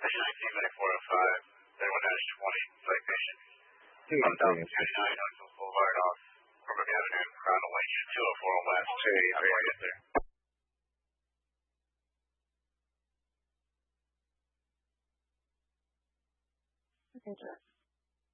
Station 19, Medic 405, 31-20, citation. 1029 Knoxville Boulevard off Corbin Avenue, Crown Lake, 204 West. How do I get there? Okay, sir.